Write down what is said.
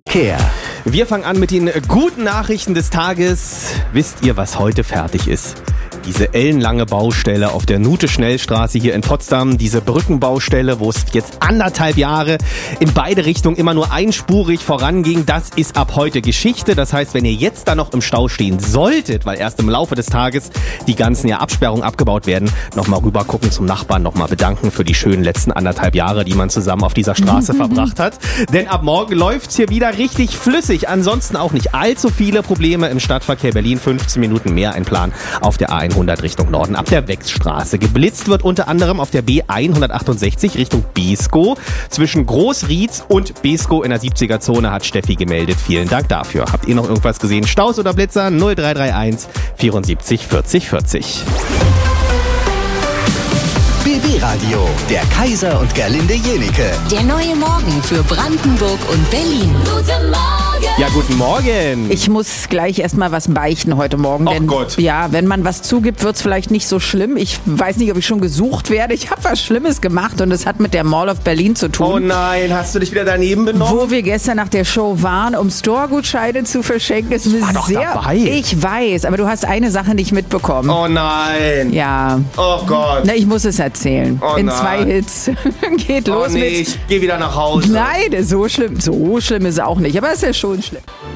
Care. Wir fangen an mit den guten Nachrichten des Tages. Wisst ihr, was heute fertig ist? Diese ellenlange Baustelle auf der Nute-Schnellstraße hier in Potsdam, diese Brückenbaustelle, wo es jetzt 1,5 Jahre in beide Richtungen immer nur einspurig voranging, das ist ab heute Geschichte. Das heißt, wenn ihr jetzt da noch im Stau stehen solltet, weil erst im Laufe des Tages die ganzen Absperrungen abgebaut werden, nochmal rüber gucken zum Nachbarn, nochmal bedanken für die schönen letzten 1,5 Jahre, die man zusammen auf dieser Straße verbracht hat. Denn ab morgen läuft's hier wieder richtig flüssig. Ansonsten auch nicht allzu viele Probleme im Stadtverkehr Berlin. 15 Minuten mehr ein Plan auf der A100 Richtung Norden ab der Wechsstraße. Geblitzt wird unter anderem auf der B168 Richtung Beeskow. Zwischen Großrietz und Beeskow in der 70er-Zone hat Steffi gemeldet. Vielen Dank dafür. Habt ihr noch irgendwas gesehen? Staus oder Blitzer? 0331 74 40 40. BB Radio, der Kaiser und Gerlinde Jenike. Der neue Morgen für Brandenburg und Berlin. Guten Morgen! Ja, guten Morgen. Ich muss gleich erstmal was beichten heute Morgen. Denn, Gott. Ja, wenn man was zugibt, wird es vielleicht nicht so schlimm. Ich weiß nicht, ob ich schon gesucht werde. Ich habe was Schlimmes gemacht und es hat mit der Mall of Berlin zu tun. Oh nein, hast du dich wieder daneben benommen? Wo wir gestern nach der Show waren, um Store-Gutscheine zu verschenken. Ist mir war doch sehr. dabei. Ich weiß, aber du hast eine Sache nicht mitbekommen. Oh nein. Ja. Oh Gott. Na, ich muss es erzählen. Oh In nein. 2 Hits. Geht los nee, mit. ich geh wieder nach Hause. Nein, so schlimm ist es auch nicht. Aber es ist ja schon schlimm.